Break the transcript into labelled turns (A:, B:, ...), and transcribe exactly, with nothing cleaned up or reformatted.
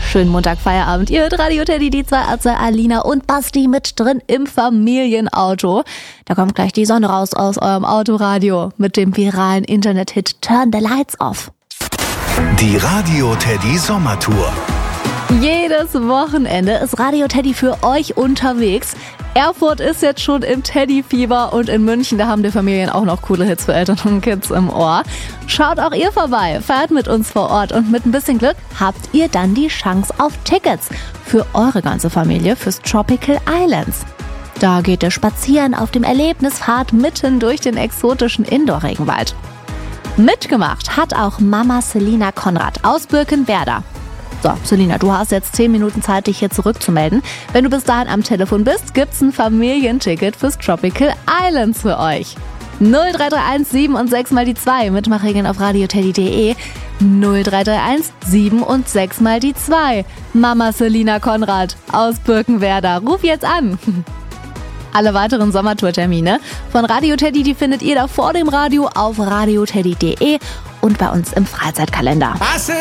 A: Schönen Montag-Feierabend. Ihr hört Radio Teddy, die zwei Ärzte Alina und Basti mit drin im Familienauto. Da kommt gleich die Sonne raus aus eurem Autoradio mit dem viralen Internet-Hit Turn the Lights Off.
B: Die Radio Teddy Sommertour.
A: Jedes Wochenende ist Radio Teddy für euch unterwegs. Erfurt ist jetzt schon im Teddy-Fieber und in München, da haben die Familien auch noch coole Hits für Eltern und Kids im Ohr. Schaut auch ihr vorbei, feiert mit uns vor Ort und mit ein bisschen Glück habt ihr dann die Chance auf Tickets für eure ganze Familie fürs Tropical Islands. Da geht ihr spazieren auf dem Erlebnispfad mitten durch den exotischen Indoor-Regenwald. Mitgemacht hat auch Mama Selina Konrad aus Birkenwerder. So, Selina, du hast jetzt zehn Minuten Zeit, dich hier zurückzumelden. Wenn du bis dahin am Telefon bist, gibt's ein Familienticket fürs Tropical Islands für euch. null drei drei eins sieben und sechs mal die zwei. Mitmachregeln auf radioteddy punkt de. null drei drei eins sieben und sechs mal die zwei. Mama Selina Konrad aus Birkenwerder. Ruf jetzt an. Alle weiteren Sommertour-Termine von Radio Teddy, die findet ihr da vor dem Radio auf radioteddy punkt de und bei uns im Freizeitkalender.